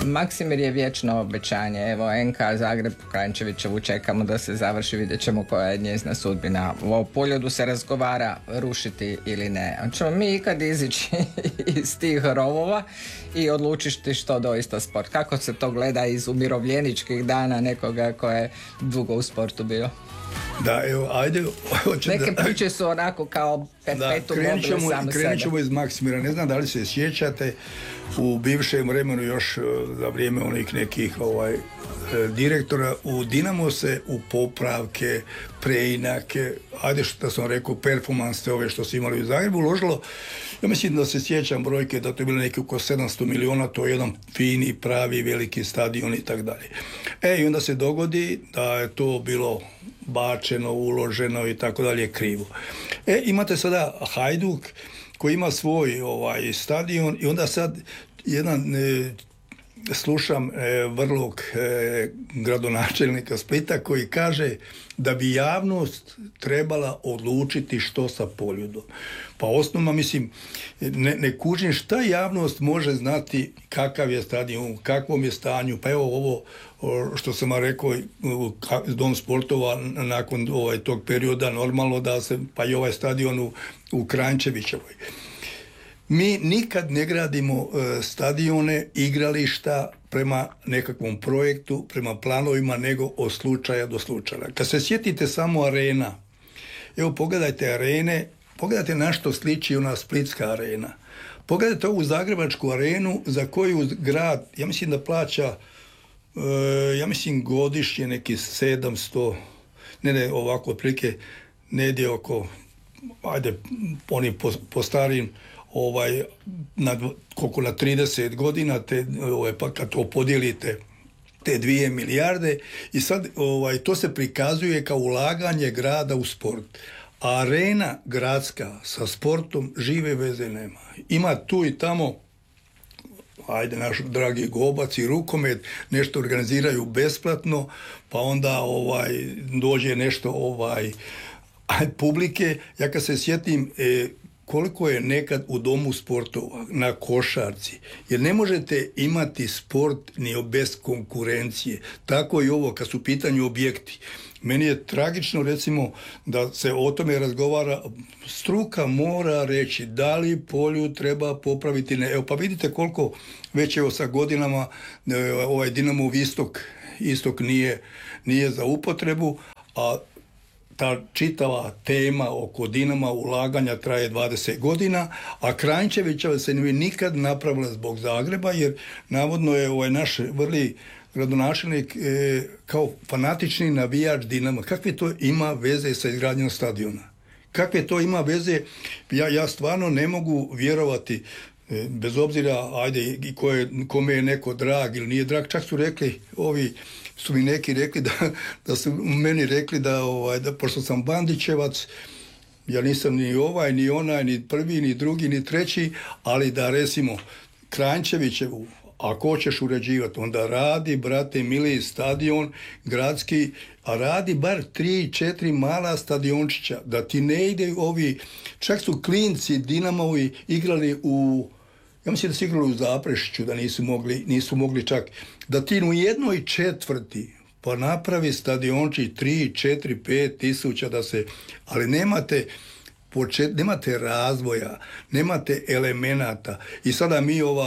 Maksimir je vječno obećanje. Evo, NK Zagreb, Kranjčevićevu čekamo da se završi, vidjet ćemo koja je njezina sudbina. O Poljudu se razgovara rušiti ili ne. Hoćemo mi ikad izići iz tih rovova i odlučiti što doista sport? Kako se to gleda iz umirovljeničkih dana nekoga ko je dugo u sportu bio? Da, evo, ajde. Neke priče su onako kao perpetu mobile same sebe. Krenut ćemo iz Maksimira. Ne znam da li se sjećate, u bivšem vremenu još za vrijeme onih nekih direktora u Dinamo se u popravke, preinake, ajde što sam rekao, performanse ove što su imali u Zagrebu uložilo. Ja mislim da se sjećam brojke da to je bilo neki oko 700 miliona, to je jedan fini, pravi, veliki stadion i tako dalje. I onda se dogodi da je to bilo bačeno, uloženo i tako dalje krivo. Imate sada Hajduk koji ima svoj stadion i onda sad slušam vrlog gradonačelnika Splita koji kaže da bi javnost trebala odlučiti što sa Poljudom. Pa osnovno, mislim, ne kužim šta javnost može znati kakav je stadion, u kakvom je stanju. Pa evo ovo što sam vam rekao, Dom sportova nakon tog perioda normalno da se, pa i ovaj stadion u Kranjčevićevoj. Mi nikad ne gradimo stadione, igrališta prema nekakvom projektu, prema planovima, nego od slučaja do slučaja. Kad se sjetite samo arena, evo pogledajte arene, pogledajte na što sliči ona Splitska arena. Pogledajte ovu Zagrebačku arenu za koju grad, ja mislim da plaća, godišnje neki 700, ovako otprilike, negdje oko, ajde, oni po starim, koliko na 30 godina, pa kad to podijelite, te 2 milijarde i sad to se prikazuje kao ulaganje grada u sport. A arena gradska sa sportom žive veze nema. Ima tu i tamo, ajde, naš dragi Gobac i rukomet nešto organiziraju besplatno, pa onda dođe nešto publike. Ja kad se sjetim koliko je nekad u domu sportova, na košarci, jer ne možete imati sport ni bez konkurencije. Tako i ovo, kad su u pitanju objekti. Meni je tragično, recimo, da se o tome razgovara. Struka mora reći da li Poljud treba popraviti. Ne. Evo, pa vidite koliko već evo sa godinama ovaj Dinamov istok nije za upotrebu, a ta čitava tema oko Dinama ulaganja traje 20 godina, a Kranjčevića se nije nikad napravila zbog Zagreba, jer navodno je naš vrli gradonačelnik kao fanatični navijač Dinama. Kakve to ima veze sa izgradnjom stadiona? Kakve to ima veze? Ja stvarno ne mogu vjerovati, bez obzira, ajde, kome je neko drag ili nije drag. Čak su rekli, su mi neki rekli da su meni rekli da pošto sam Bandićevac, ja nisam ni ni onaj, ni prvi, ni drugi, ni treći, ali da recimo Kranjčevićevu, ako hoćeš uređivati, onda radi, brate mili, stadion gradski, a radi bar 3-4 mala stadiončića, da ti ne ide čak su klinci Dinamovi igrali ja mislim da su igrali u Zaprešiću, da nisu mogli čak, da ti u 1/4 pa napravi stadionči 3-4-5 tisuća da se, ali nemate razvoja, nemate elemenata. I sada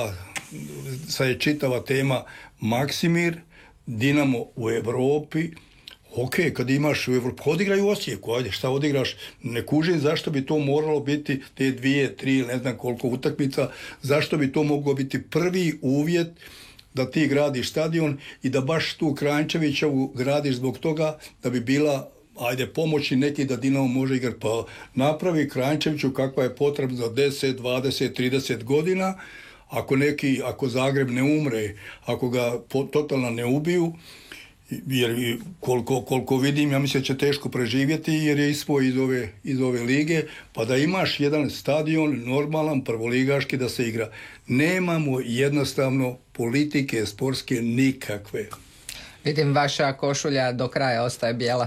sad je čitava tema Maksimir, Dinamo u Europi. Ok, kad imaš u Evropi, odigraj u Osijeku, ajde, šta odigraš, ne kužim zašto bi to moralo biti te 2-3, ne znam koliko utakmica, zašto bi to moglo biti prvi uvjet da ti gradiš stadion i da baš tu Kranjčevićevu gradiš zbog toga da bi bila, ajde, pomoći neki da Dinamo može igrati, pa napravi Kranjčeviću kakva je potrebna za 10, 20, 30 godina, ako Zagreb ne umre, ako ga totalno ne ubiju, jer koliko vidim, ja mislim da će teško preživjeti jer je ispao iz ove lige, pa da imaš jedan stadion normalan, prvoligaški da se igra. Nemamo jednostavno politike sportske nikakve. Vidim, vaša košulja do kraja ostaje bijela.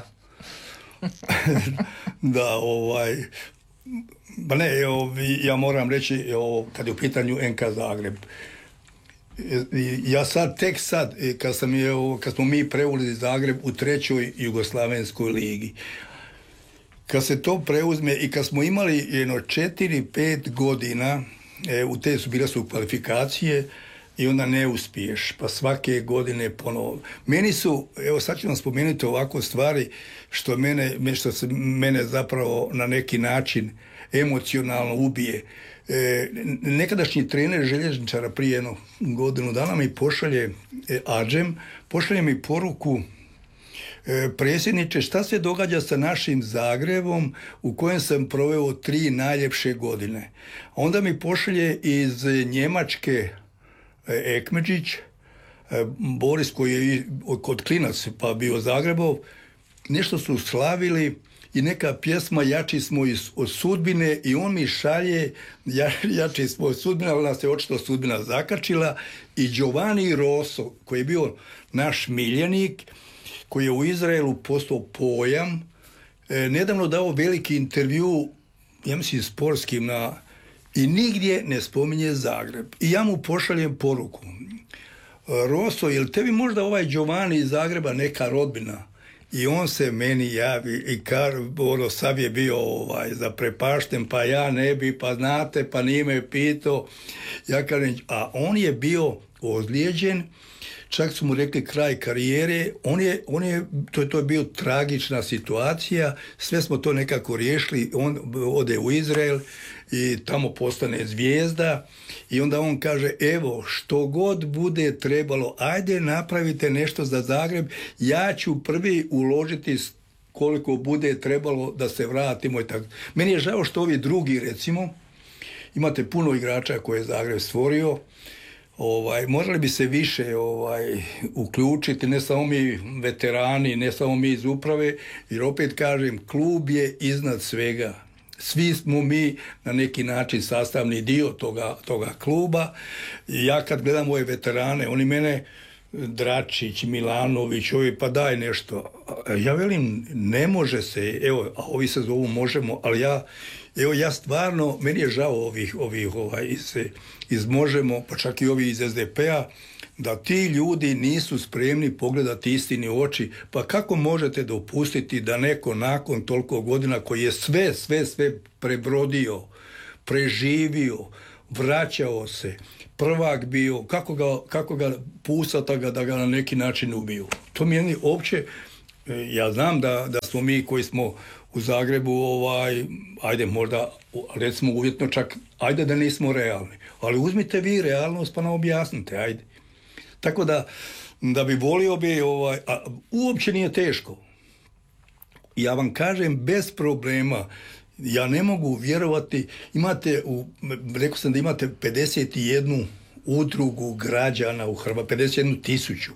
Da, pa ne, ja moram reći, kad je u pitanju NK Zagreb, Ja tek sad, kad smo mi preuzeli Zagreb u 3. Jugoslavenskoj ligi, kad se to preuzme i kad smo imali 4-5 godina, u te bile su kvalifikacije i onda ne uspiješ, pa svake godine ponovo. Meni su, evo sad ću vam spomenuti ovako stvari što se mene zapravo na neki način emocionalno ubije. Nekadašnji trener željezničara prije jednu godinu dana mi pošalje pošalje mi poruku: predsjedniče, šta se događa sa našim Zagrebom u kojem sam proveo 3 najljepše godine? Onda mi pošalje iz Njemačke Ekmeđić, Boris koji je kod klinac pa bio Zagrebov, nešto su slavili i neka pjesma Jači smo od sudbine, i on mi šalje Jači smo od sudbine, ali nas je očito sudbina zakačila. I Giovanni Rosso, koji je bio naš miljenik, koji je u Izraelu postao pojam, nedavno dao veliki intervju, ja mislim sportskim, i nigdje ne spominje Zagreb. I ja mu pošaljem poruku: Rosso, jel tebi možda ovaj Giovanni iz Zagreba neka rodbina? I on se meni javi i sad je bio zaprepašten, pa ja ne bi, pa znate, pa nije me pitao. Ja kažem, a on je bio ozlijeđen, čak su mu rekli kraj karijere, to je bio tragična situacija, sve smo to nekako riješili, on ode u Izrael i tamo postane zvijezda i onda on kaže: evo, što god bude trebalo, ajde napravite nešto za Zagreb, ja ću prvi uložiti koliko bude trebalo da se vratimo i tako. Meni je žao što ovi drugi, recimo, imate puno igrača koje je Zagreb stvorio, morali bi se više uključiti, ne samo mi veterani, ne samo mi iz uprave, jer opet kažem, klub je iznad svega. Svi smo mi na neki način sastavni dio toga kluba. I ja kad gledam ove veterane, oni mene, Dračić, Milanović, ovi, pa daj nešto. Ja velim, ne može se, evo, a ovi se zovu Možemo, ali ja stvarno, meni je žao ovih iz Možemo, pa čak i ovi iz SDP-a, da ti ljudi nisu spremni pogledati istini u oči. Pa kako možete dopustiti da neko nakon toliko godina, koji je sve prebrodio, preživio, vraćao se, prvak bio, kako ga pusata da ga na neki način ubiju? To mi je uopće, ja znam da smo mi koji smo u Zagrebu, ajde možda, recimo uvjetno čak, ajde da nismo realni, ali uzmite vi realnost pa nam objasnite, ajde. Tako da bi volio uopće nije teško. Ja vam kažem, bez problema, ja ne mogu vjerovati, rekao sam da imate 51 udrugu građana u Hrvatskoj, 51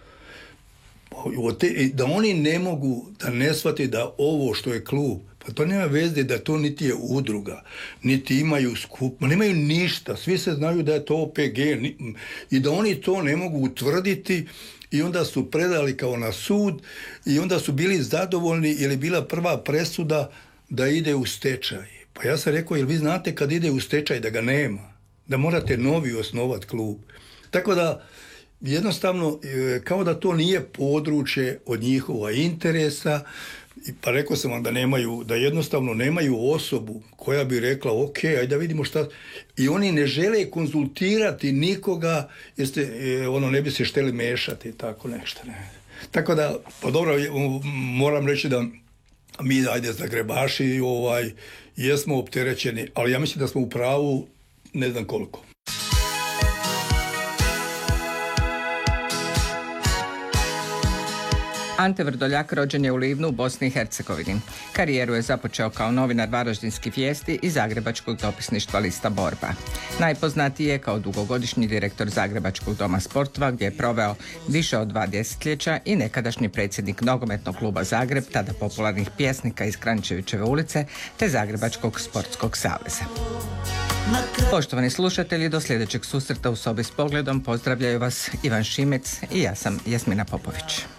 000. Da oni ne mogu da ne shvati da ovo što je klub, pa to nema veze da to niti je udruga, niti imaju skup, nemaju ništa, svi se znaju da je to OPG i da oni to ne mogu utvrditi i onda su predali kao na sud i onda su bili zadovoljni jer je bila prva presuda da ide u stečaj. Pa ja sam rekao, jel vi znate kad ide u stečaj da ga nema, da morate novi osnovati klub. Tako da jednostavno, kao da to nije područje od njihova interesa, pa rekao sam vam da jednostavno nemaju osobu koja bi rekla ok, ajde da vidimo šta, i oni ne žele konzultirati nikoga jer ne bi se šteli mešati, tako nešto. Ne. Tako da, pa dobro, moram reći da mi, ajde, Zagrebaši, jesmo opterećeni, ali ja mislim da smo u pravu ne znam koliko. Ante Vrdoljak rođen je u Livnu u Bosni i Hercegovini. Karijeru je započeo kao novinar Varaždinskih vijesti i Zagrebačkog dopisništva lista Borba. Najpoznatiji je kao dugogodišnji direktor Zagrebačkog doma sportova, gdje je proveo više od 2 desetljeća i nekadašnji predsjednik nogometnog kluba Zagreb, tada popularnih pjesnika iz Kranjčevićeve ulice, te Zagrebačkog sportskog saveza. Poštovani slušatelji, do sljedećeg susreta u Sobi s pogledom pozdravljaju vas Ivan Šimec i ja sam Jasmina Popović.